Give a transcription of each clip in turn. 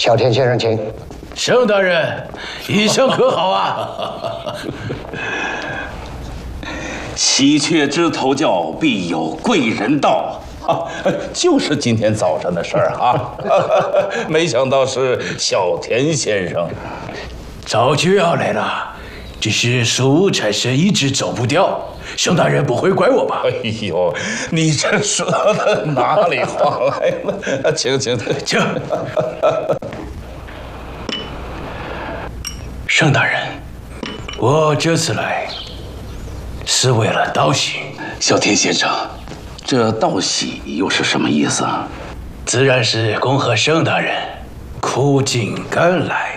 小田先生，请。 盛大人，医生可好啊？ 喜鹊枝头叫，必有贵人到。就是今天早上的事儿啊！没想到是小田先生， 早就要来了，只是俗务差事一直走不掉。盛大人不会怪我吧？ 哎呦，你这说的哪里话来了？请。 盛大人，我这次来是为了道喜。 小田先生，这道喜又是什么意思啊？ 自然是恭贺盛大人苦尽甘来。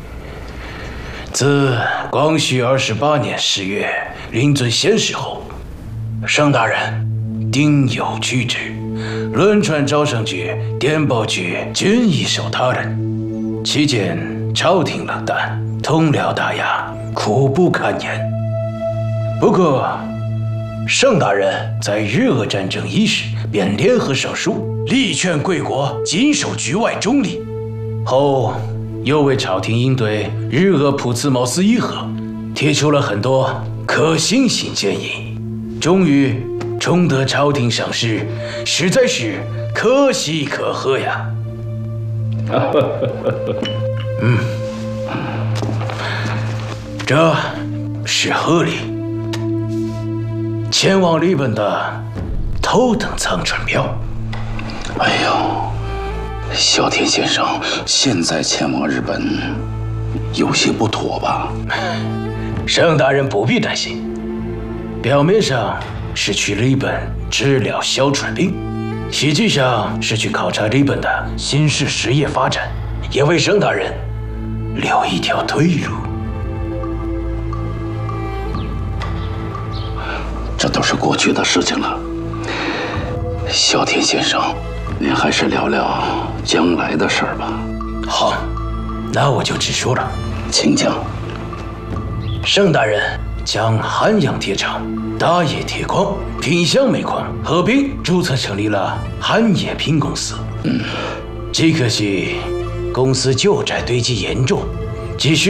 自光绪28年10月临尊仙逝后，盛大人丁有举止，轮传招生局、电报局均已受他人。期间朝廷冷淡，同僚打压，苦不堪言。不过，盛大人在日俄战争伊始便联合上书，力劝贵国谨守局外中立。后又为朝廷应对日俄普次茅斯议和提出了很多可行性建议，终于重得朝廷赏识，实在是可喜可贺呀。这是贺礼，前往日本的头等舱船票。 哎呦，小田先生，现在前往日本有些不妥吧？ 盛大人不必担心，表面上是去日本治疗哮喘病，实际上是去考察日本的新式实业发展，也为盛大人留一条退路。 这都是过去的事情了。小田先生，您还是聊聊将来的事儿吧。 好，那我就直说了， 请讲。 盛大人将汉阳铁厂、大冶铁矿、品相煤矿合并注册成立了汉冶品公司。只可惜公司旧债堆积严重，急需